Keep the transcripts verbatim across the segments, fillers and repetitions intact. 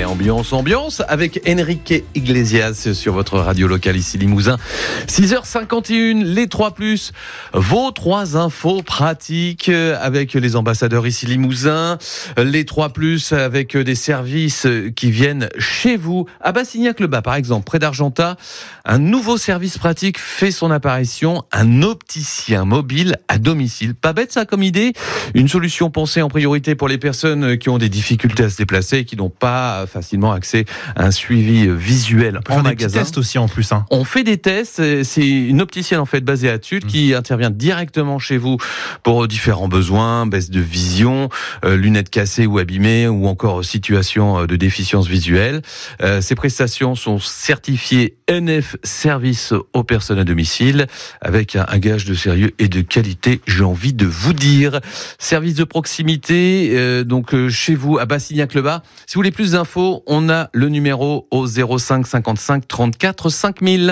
ambiance, ambiance avec Enrique Iglesias sur votre radio locale ici Limousin. six heures cinquante et une, les trois plus, vos trois infos pratiques avec les ambassadeurs ici Limousin. Les trois plus avec des services qui viennent chez vous. À Bassignac-le-Bas par exemple, près d'Argentat, un nouveau service pratique fait son apparition, un opticien mobile à domicile. Pas bête ça comme idée, une solution pensée en priorité pour les personnes qui ont des difficultés à se déplacer et qui n'ont pas facilement accès à un suivi visuel en magasin. Des tests aussi en plus. Hein. On fait des tests, c'est une opticienne en fait basée à Tulle mmh. qui intervient directement chez vous pour différents besoins, baisse de vision, euh, lunettes cassées ou abîmées ou encore situation de déficience visuelle. Euh, ces prestations sont certifiées N F Service aux personnes à domicile avec un, un gage de sérieux et de qualité, j'ai envie de vous dire. Service de proximité, euh, donc euh, chez vous à Bassignac-le-Bas. Si vous voulez plus d'infos, on a le numéro au zéro cinq cinquante-cinq trente-quatre cinq mille.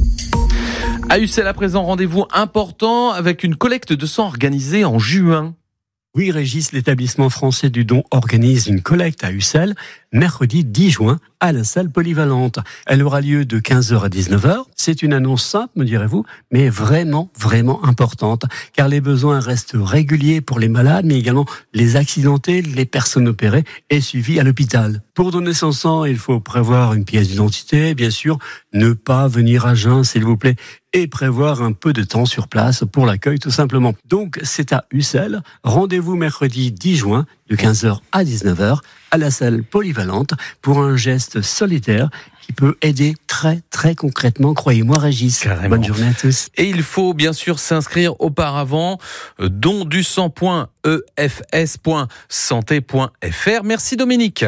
À Ussel à présent, rendez-vous important avec une collecte de sang organisée en juin. Oui, Régis, l'établissement français du don organise une collecte à Ussel, mercredi dix juin, à la salle polyvalente. Elle aura lieu de quinze heures à dix-neuf heures. C'est une annonce simple, me direz-vous, mais vraiment, vraiment importante, car les besoins restent réguliers pour les malades, mais également les accidentés, les personnes opérées et suivies à l'hôpital. Pour donner son sang, il faut prévoir une pièce d'identité, bien sûr, ne pas venir à jeun, s'il vous plaît, et prévoir un peu de temps sur place pour l'accueil, tout simplement. Donc, c'est à Ussel. Rendez-vous mercredi dix juin, de quinze heures à dix-neuf heures, à la salle polyvalente, pour un geste solidaire qui peut aider très, très concrètement, croyez-moi, Régis. Carrément. Bonne journée à tous. Et il faut bien sûr s'inscrire auparavant, don du sang point e f s point santé point f r. Merci Dominique.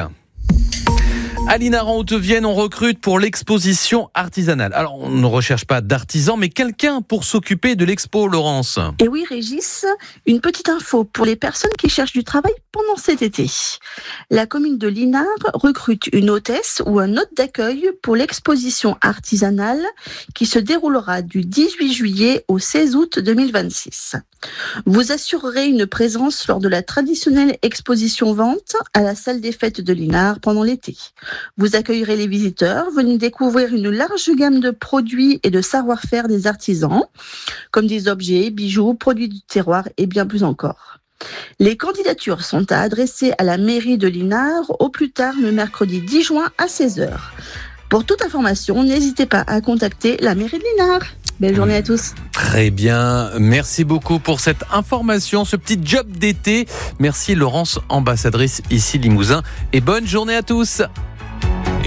À Linares en Haute-Vienne, on recrute pour l'exposition artisanale. Alors, on ne recherche pas d'artisan, mais quelqu'un pour s'occuper de l'expo, Laurence. Et oui, Régis, une petite info pour les personnes qui cherchent du travail pendant cet été. La commune de Linares recrute une hôtesse ou un hôte d'accueil pour l'exposition artisanale qui se déroulera du dix-huit juillet au seize août deux mille vingt-six. Vous assurerez une présence lors de la traditionnelle exposition-vente à la salle des fêtes de Linares pendant l'été. Vous accueillerez les visiteurs venus découvrir une large gamme de produits et de savoir-faire des artisans, comme des objets, bijoux, produits du terroir et bien plus encore. Les candidatures sont à adresser à la mairie de Linares au plus tard le mercredi dix juin à seize heures. Pour toute information, n'hésitez pas à contacter la mairie de Linares. Belle journée à tous. Très bien, merci beaucoup pour cette information, ce petit job d'été. Merci Laurence, ambassadrice ici Limousin, et bonne journée à tous.